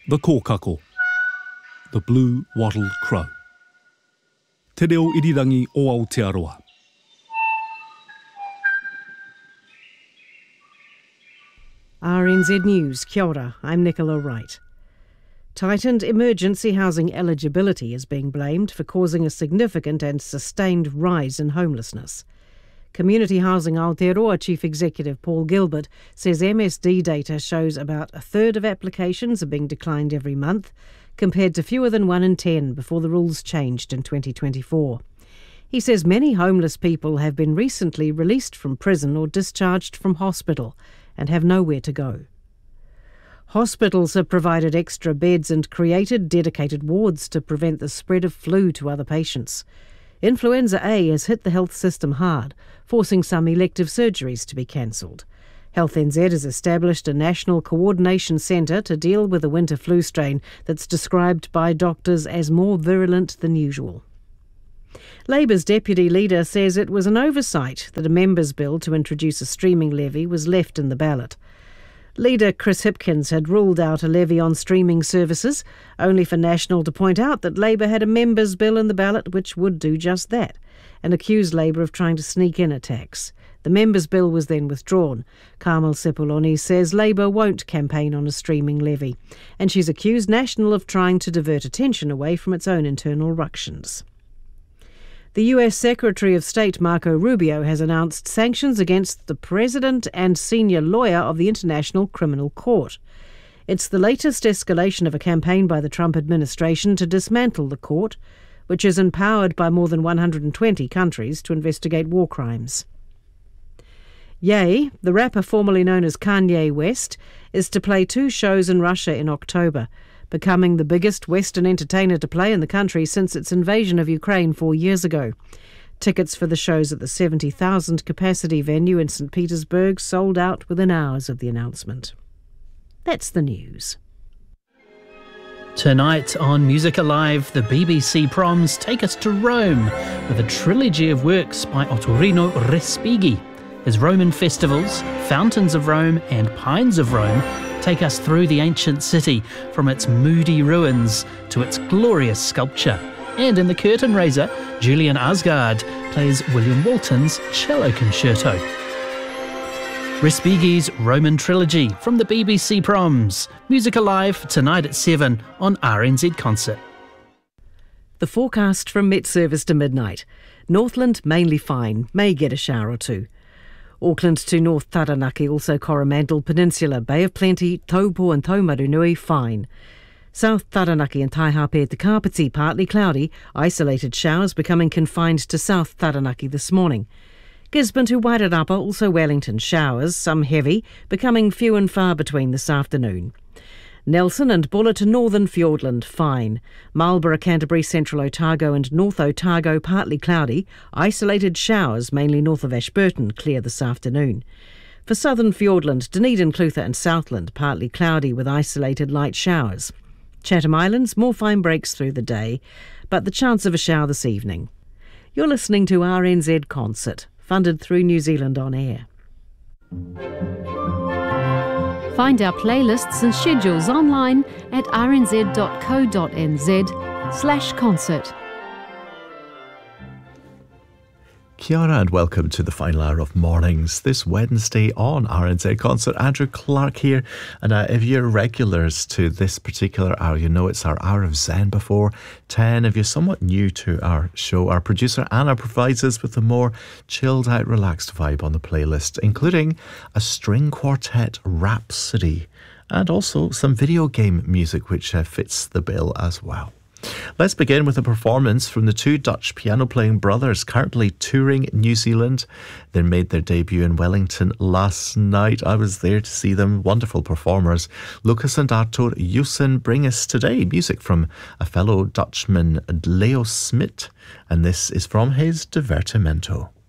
The kōkako, the blue wattled crow. Te reo irirangi o Aotearoa. RNZ News, kia ora, I'm Nicola Wright. Tightened emergency housing eligibility is being blamed for causing a significant and sustained rise in homelessness. Community Housing Aotearoa Chief Executive Paul Gilbert says MSD data shows about a third of applications are being declined every month, compared to fewer than 1 in 10 before the rules changed in 2024. He says many homeless people have been recently released from prison or discharged from hospital and have nowhere to go. Hospitals have provided extra beds and created dedicated wards to prevent the spread of flu to other patients. Influenza A has hit the health system hard, forcing some elective surgeries to be cancelled. Health NZ has established a national coordination centre to deal with the winter flu strain that's described by doctors as more virulent than usual. Labour's deputy leader says it was an oversight that a members' bill to introduce a streaming levy was left in the ballot. Leader Chris Hipkins had ruled out a levy on streaming services, only for National to point out that Labour had a members' bill in the ballot which would do just that, and accused Labour of trying to sneak in a tax. The members' bill was then withdrawn. Carmel Sepuloni says Labour won't campaign on a streaming levy, and she's accused National of trying to divert attention away from its own internal ructions. The US Secretary of State Marco Rubio has announced sanctions against the president and senior lawyer of the International Criminal Court. It's the latest escalation of a campaign by the Trump administration to dismantle the court, which is empowered by more than 120 countries to investigate war crimes. Ye, the rapper formerly known as Kanye West, is to play 2 shows in Russia in October, becoming the biggest Western entertainer to play in the country since its invasion of Ukraine 4 years ago. Tickets for the shows at the 70,000 capacity venue in St. Petersburg sold out within hours of the announcement. That's the news. Tonight on Music Alive, the BBC Proms take us to Rome with a trilogy of works by Ottorino Respighi. His Roman festivals, Fountains of Rome and Pines of Rome, take us through the ancient city, from its moody ruins to its glorious sculpture. And in The Curtain Raiser, Julian Asgard plays William Walton's cello concerto. Respighi's Roman trilogy from the BBC Proms. Music Alive tonight at 7 on RNZ Concert. The forecast from Met Service to midnight. Northland mainly fine, may get a shower or two. Auckland to North Taranaki, also Coromandel Peninsula, Bay of Plenty, Taupo and Taumarunui, fine. South Taranaki and Taihape to Kapiti, partly cloudy, isolated showers becoming confined to South Taranaki this morning. Gisborne to Wairarapa, also Wellington, showers, some heavy, becoming few and far between this afternoon. Nelson and Buller to Northern Fiordland, fine. Marlborough, Canterbury, Central Otago and North Otago, partly cloudy. Isolated showers, mainly north of Ashburton, clear this afternoon. For Southern Fiordland, Dunedin, Clutha and Southland, partly cloudy with isolated light showers. Chatham Islands, more fine breaks through the day, but the chance of a shower this evening. You're listening to RNZ Concert, funded through New Zealand On Air. Find our playlists and schedules online at rnz.co.nz/concert. Kia ora and welcome to the final hour of mornings this Wednesday on RNZ Concert. Andrew Clark here, and if you're regulars to this particular hour, you know it's our hour of Zen before 10. If you're somewhat new to our show, our producer Anna provides us with a more chilled out, relaxed vibe on the playlist, including a string quartet rhapsody and also some video game music which fits the bill as well. Let's begin with a performance from the 2 Dutch piano-playing brothers currently touring New Zealand. They made their debut in Wellington last night. I was there to see them. Wonderful performers. Lucas and Arthur Jussen bring us today music from a fellow Dutchman, Leo Smit, and this is from his Divertimento.